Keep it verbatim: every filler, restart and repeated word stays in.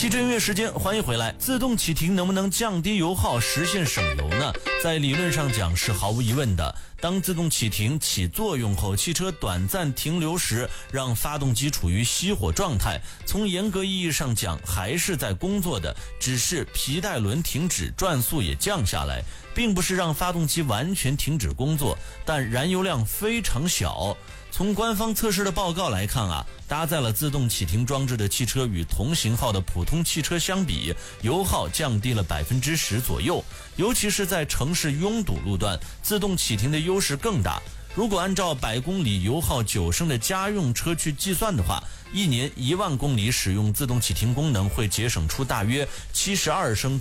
汽车音乐时间，欢迎回来。自动启停能不能降低油耗，实现省油呢？在理论上讲是毫无疑问的。当自动启停起作用后，汽车短暂停留时，让发动机处于熄火状态。从严格意义上讲，还是在工作的，只是皮带轮停止，转速也降下来，并不是让发动机完全停止工作，但燃油量非常小。从官方测试的报告来看啊，搭载了自动启停装置的汽车与同型号的普通汽车相比，油耗降低了百分之十左右。尤其是在城市拥堵路段，自动启停的优势更大。如果按照百公里油耗九升的家用车去计算的话，一年一万公里使用自动启停功能会节省出大约七十二升